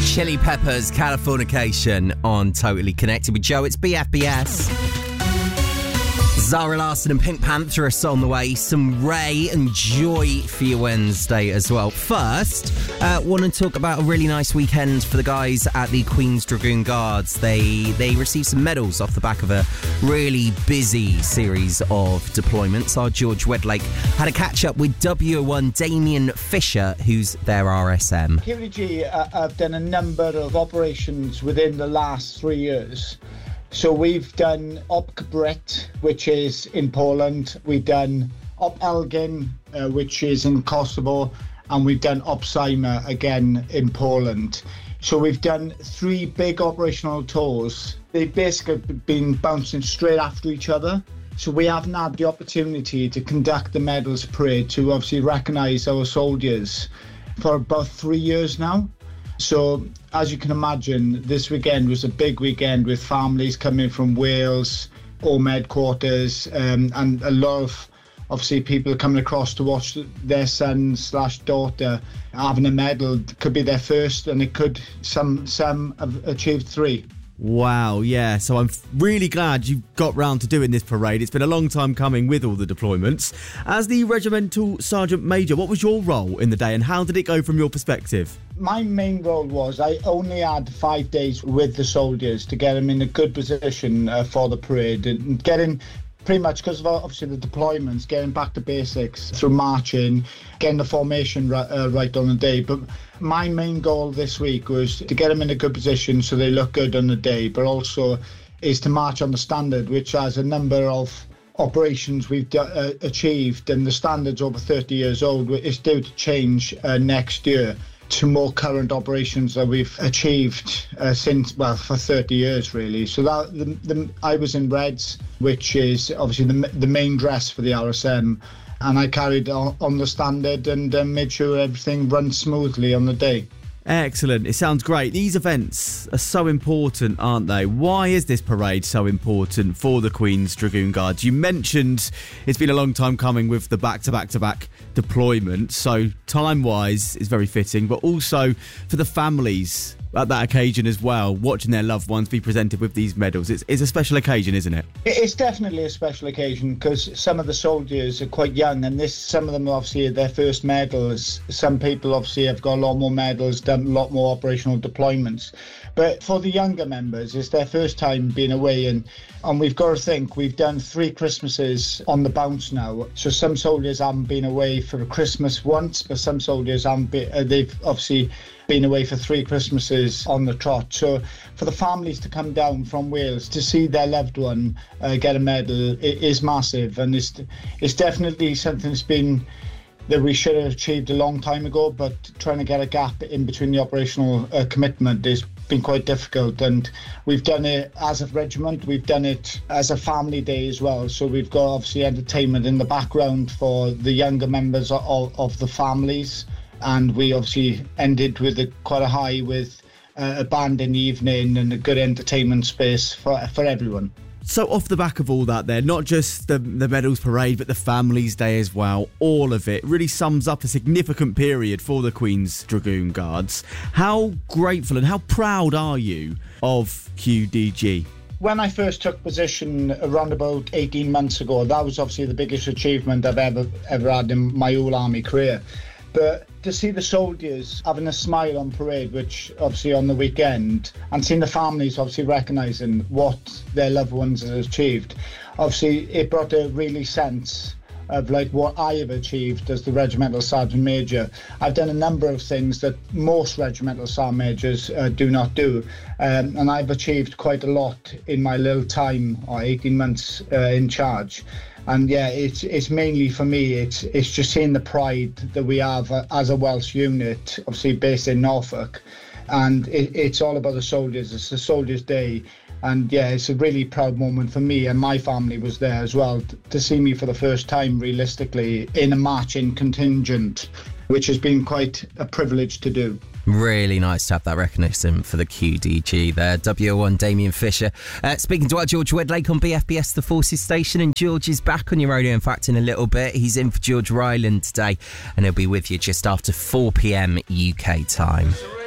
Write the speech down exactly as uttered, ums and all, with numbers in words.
Chili Peppers, Californication on Totally Connected with Joe. It's B F B S. Zara Larsson and Pink Panther are on the way. Some Ray and Joy for your Wednesday as well. First, uh, want to talk about a really nice weekend for the guys at the Queen's Dragoon Guards. They they received some medals off the back of a really busy series of deployments. Our George Wedlake had a catch-up with W O one Damien Fisher, who's their R S M. Q D G uh, have done a number of operations within the last three years. So we've done Op Brit, which is in Poland. We've done Op Elgin, uh, which is in Kosovo. And we've done Op Cyma, again, in Poland. So we've done three big operational tours. They've basically been bouncing straight after each other. So we haven't had the opportunity to conduct the medals parade to obviously recognise our soldiers for about three years now. So, as you can imagine, this weekend was a big weekend with families coming from Wales, home headquarters, um, and a lot of, obviously, people coming across to watch their son slash daughter having a medal. It could be their first, and it could, some, some have achieved three. Wow, yeah. So I'm really glad you got round to doing this parade. It's been a long time coming with all the deployments. As the Regimental Sergeant Major, what was your role in the day and how did it go from your perspective? My main role was I only had five days with the soldiers to get them in a good position uh, for the parade and getting pretty much, because of obviously the deployments, getting back to basics through marching, getting the formation right, uh, right on the day. But my main goal this week was to get them in a good position so they look good on the day, but also is to march on the standard, which has a number of operations we've uh, achieved, and the standard's over thirty years old. It's due to change uh, next year to more current operations that we've achieved uh, since, well, for thirty years, really. So that the, the, I was in Reds, which is obviously the, the main dress for the R S M, and I carried on, on the standard and uh, made sure everything runs smoothly on the day. Excellent. It sounds great. These events are so important, aren't they? Why is this parade so important for the Queen's Dragoon Guards? You mentioned it's been a long time coming with the back-to-back-to-back deployment, so time-wise is very fitting, but also for the families at that occasion as well, watching their loved ones be presented with these medals. It's, it's a special occasion, isn't it? It's definitely a special occasion because some of the soldiers are quite young, and this some of them obviously are their first medals. Some people obviously have got a lot more medals, done a lot more operational deployments. But for the younger members, it's their first time being away, and, and we've got to think we've done three Christmases on the bounce now. So some soldiers haven't been away for Christmas once, but some soldiers haven't been, uh, they've obviously been away for three Christmases on the trot. So for the families to come down from Wales to see their loved one uh, get a medal, it is massive, and it's it's definitely something that's been that we should have achieved a long time ago, but trying to get a gap in between the operational uh, commitment has been quite difficult. And we've done it as a regiment, we've done it as a family day as well, so we've got obviously entertainment in the background for the younger members of, of the families. And we obviously ended with a, quite a high with uh, a band in the evening and a good entertainment space for for everyone. So off the back of all that there, not just the, the medals parade, but the Families Day as well, all of it really sums up a significant period for the Queen's Dragoon Guards. How grateful and how proud are you of Q D G? When I first took position around about eighteen months ago, that was obviously the biggest achievement I've ever ever had in my whole army career. But to see the soldiers having a smile on parade, which obviously on the weekend, and seeing the families obviously recognising what their loved ones have achieved, obviously it brought a really sense of like what I have achieved as the Regimental Sergeant Major. I've done a number of things that most Regimental Sergeant Majors uh, do not do, um, and I've achieved quite a lot in my little time, or eighteen months uh, in charge. And yeah, it's it's mainly for me, it's it's just seeing the pride that we have as a Welsh unit, obviously based in Norfolk. And it, it's all about the soldiers. It's the Soldiers' Day. And yeah, it's a really proud moment for me, and my family was there as well, t- to see me for the first time, realistically, in a marching contingent, which has been quite a privilege to do. Really nice to have that recognition for the Q D G there. W O one Damien Fisher. Uh, speaking to our George Wedlake on B F B S The Forces Station, and George is back on your radio, in fact, in a little bit. He's in for George Ryland today, and he'll be with you just after four p.m. U K time.